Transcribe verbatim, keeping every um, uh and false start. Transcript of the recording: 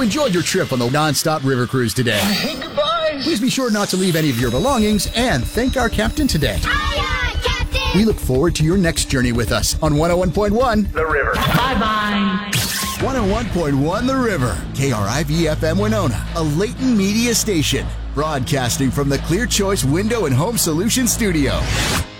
you enjoyed your trip on the Nonstop River Cruise today. Hey, goodbye. Please be sure not to leave any of your belongings and thank our captain today. Aye, aye, Captain. We look forward to your next journey with us on one oh one point one The River. Bye-bye. one oh one point one The River, K R I V F M Winona, a Leighton Media station, broadcasting from the Clear Choice Window and Home Solutions Studio.